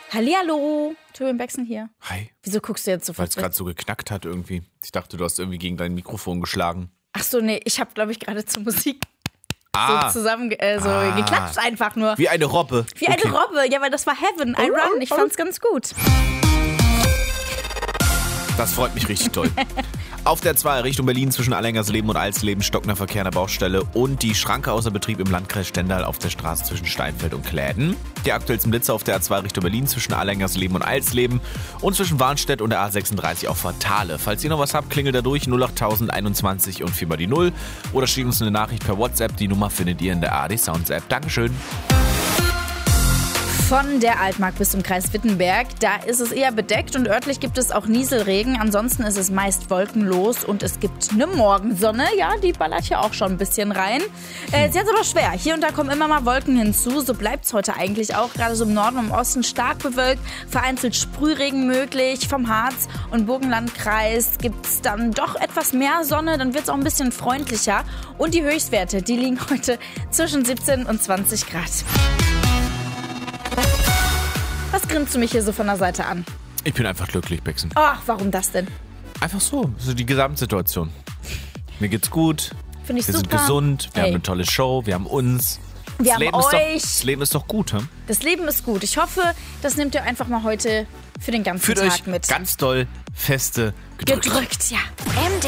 Hallihallo, Tobian Becksen hier. Hi. Wieso guckst du jetzt so Weil es verwirrt? gerade so geknackt hat irgendwie. Ich dachte, du hast irgendwie gegen dein Mikrofon geschlagen. Ach so, nee, ich habe, glaube ich, gerade zur Musik so zusammen geklatscht einfach nur. Wie eine Robbe. Wie eine Robbe, ja, weil das war Heaven, I Run. Ich fand's ganz gut. Das freut mich richtig toll. Auf der 2 Richtung Berlin zwischen Allengersleben und Alsleben stockender Verkehr an der Baustelle und die Schranke außer Betrieb im Landkreis Stendal auf der Straße zwischen Steinfeld und Kläden. Die aktuellsten Blitze auf der A2 Richtung Berlin zwischen Allengersleben und Alsleben und zwischen Warnstedt und der A36 auf Fatale. Falls ihr noch was habt, klingelt da durch 08021 und 4 mal die 0 oder schreibt uns eine Nachricht per WhatsApp. Die Nummer findet ihr in der ARD Sounds App. Dankeschön. Von der Altmark bis zum Kreis Wittenberg, da ist es eher bedeckt und örtlich gibt es auch Nieselregen. Ansonsten ist es meist wolkenlos und es gibt eine Morgensonne. Ja, die ballert hier auch schon ein bisschen rein. Sie hat es aber schwer. Hier und da kommen immer mal Wolken hinzu. So bleibt es heute eigentlich auch. Gerade so im Norden und im Osten stark bewölkt. Vereinzelt Sprühregen möglich. Vom Harz- und Burgenlandkreis gibt es dann doch etwas mehr Sonne. Dann wird es auch ein bisschen freundlicher. Und die Höchstwerte, die liegen heute zwischen 17 und 20 Grad. Was grinst du mich hier so von der Seite an? Ich bin einfach glücklich, Becksen. Ach, warum das denn? Einfach so die Gesamtsituation. Mir geht's gut. Finde ich Wir super. sind gesund, wir Ey. haben eine tolle Show, wir haben uns. Wir haben euch. Das Leben ist doch gut, hm? Das Leben ist gut. Ich hoffe, das nehmt ihr einfach mal heute für den ganzen Fühlt Tag euch mit. ganz doll feste gedrückt. Gedrückt, ja. MD